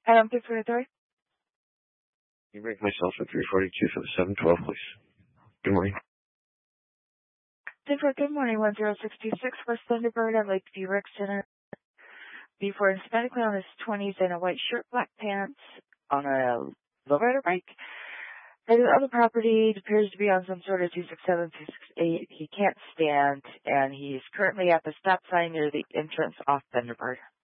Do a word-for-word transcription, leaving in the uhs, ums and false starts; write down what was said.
Um, good for authority. You break myself at three forty-two for the seven twelve, please. Good morning. Denver, good morning. one zero six two six West Thunderbird at Lakeview Rec Center. Before Hispanic on his twenties in a white shirt, black pants, on a lowrider bike. And the other property appears to be on some sort of two six seven, two six eight. He can't stand, and he's currently at the stop sign near the entrance off Thunderbird.